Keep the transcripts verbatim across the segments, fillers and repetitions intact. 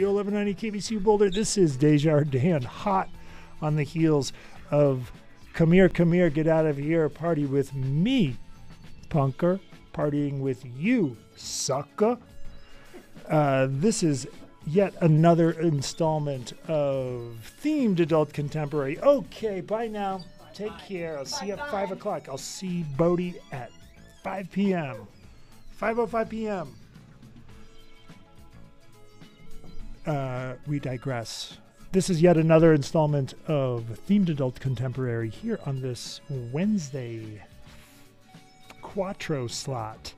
Radio eleven ninety K B C U Boulder. This is Desjardins, hot on the heels of Come Here, Come Here, Get Out of Here, Party with Me, punker, partying with you, sucker. Uh, this is yet another installment of themed adult contemporary. Okay, bye now. Take care. I'll see you at five o'clock. I'll see Bodie at five p.m. five oh five p.m. Uh, we digress. This is yet another installment of themed adult contemporary here on this Wednesday Quattro slot.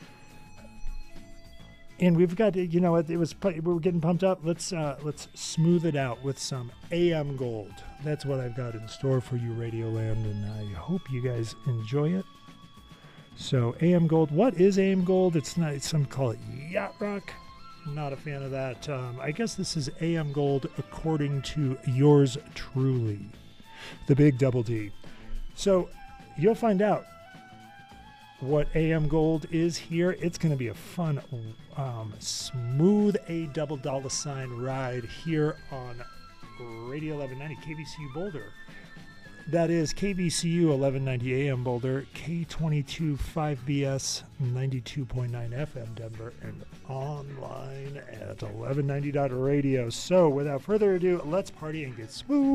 And we've got, you know, it was we were getting pumped up. Let's uh, let's smooth it out with some A M Gold. That's what I've got in store for you, Radioland, and I hope you guys enjoy it. So A M Gold, what is A M Gold? It's not. Some call it yacht rock. Not a fan of that. Um, I guess this is A M Gold according to yours truly, the Big Double D. So you'll find out what A M Gold is here. It's going to be a fun, um, smooth A double dollar sign ride here on Radio eleven ninety K B C U Boulder. That is K B C U eleven ninety A M Boulder, K twenty-two five B S ninety-two point nine F M Denver, and online at eleven ninety dot radio. So without further ado, let's party and get smooth.